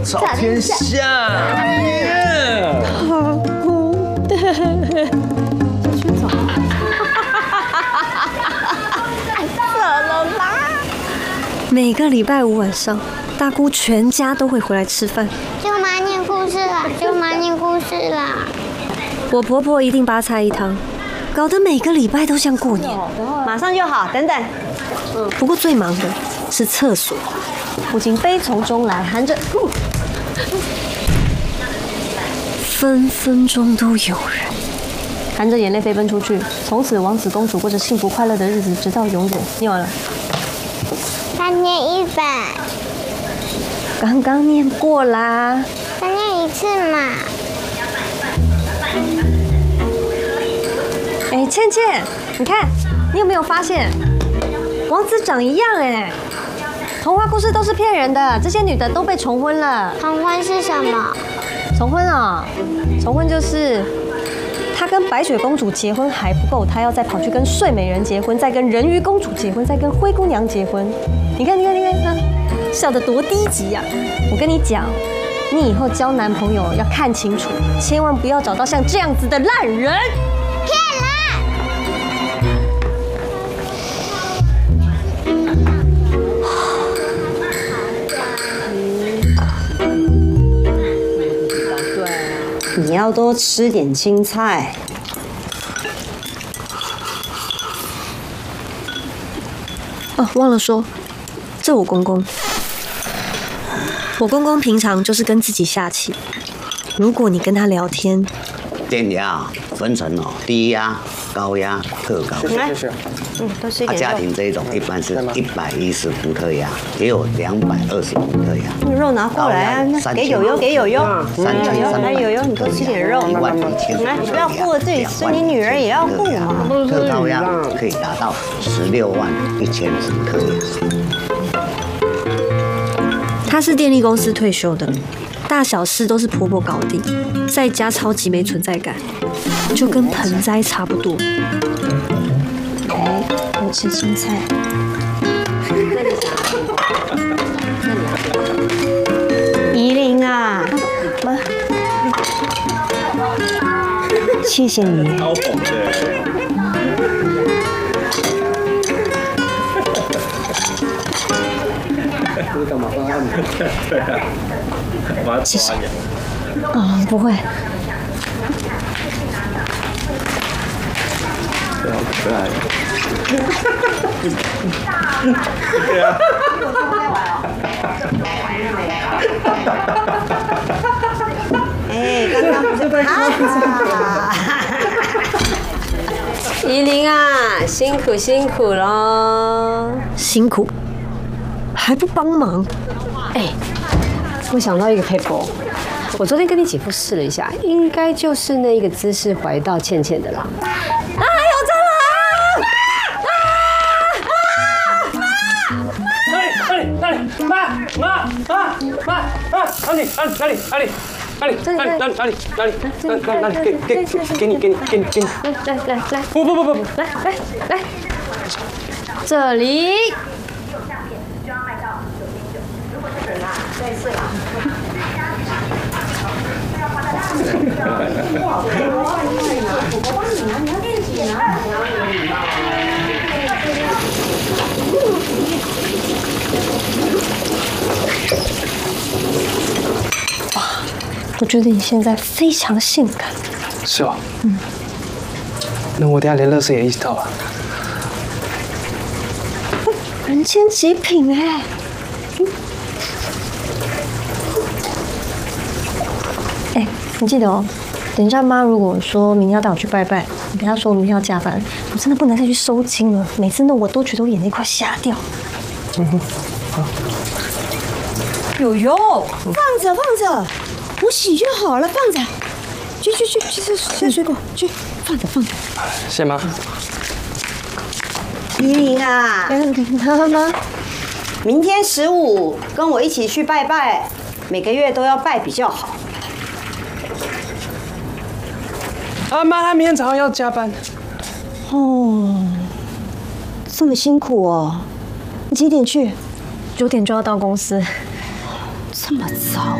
昭天下。 老公的，去走。怎了啦？每个礼拜五晚上，大姑全家都会回来吃饭。 舅妈念故事啦，舅妈念故事啦。 我婆婆一定八菜一汤，搞得每个礼拜都像过年。 马上就好，等等。 不过最忙的是厕所，母亲悲从中来，含着，分分钟都有人含着眼泪飞奔出去。从此王子公主过着幸福快乐的日子，直到永远。念完了。 再念100。 刚刚念过啦。 再念一次嘛。 哎，倩倩，你看，你有没有发现，王子长一样哎？童话故事都是骗人的，这些女的都被重婚了。 重婚是什么？ 重婚啊，重婚就是他跟白雪公主结婚还不够，他要再跑去跟睡美人结婚，再跟人鱼公主结婚，再跟灰姑娘结婚。你看，笑得多低级呀！我跟你讲，你以后交男朋友要看清楚，千万不要找到像这样子的烂人。 你要多吃点青菜。 哦，忘了说，这我公公。我公公平常就是跟自己下棋。如果你跟他聊天， 电压分成低压、高压、特高压。 多吃一点肉。 家庭这一种一般是110伏特压，也有220伏特压。 肉拿过来啊！给友友，给友友。来友友，你多吃点肉。 11000。 来，不要顾了自己吃，你女儿也要顾嘛。 特高压可以达到161000伏特压。 他是电力公司退休的，大小事都是婆婆搞定，在家超级没存在感，就跟盆栽差不多。多吃青菜。 依琳啊，妈，谢谢你。 超捧的。这是干嘛？帮他按摩？对啊，把它抓一点。 哦，不会。 对，好可爱。对啊。 哎，刚刚不是被依琳啊，辛苦辛苦咯， 辛苦，还不帮忙？ 哎，我想到一个 paper， 我昨天跟你姐夫试了一下，应该就是那一个姿势怀到倩倩的啦。 啊，有蟑螂！ 哪里？妈！哪里？给你！不， 来，这里。我觉得你现在非常性感。 是哦。那我等下连垃圾也一起倒了。 人间极品哎！哎，你记得哦，等一下妈如果说明天要带我去拜拜，你跟她说我明天要加班，我真的不能再去收金了。每次弄我都觉得我眼泪快瞎掉。 好。 友友，放着，我洗就好了，放着。去吃水果，去放着。 谢妈。 依琳啊， 妈， 明天15跟我一起去拜拜，每个月都要拜比较好。 啊妈，他明天早上要加班。 哦，这么辛苦哦。你几点去？ 9点就要到公司。 这么早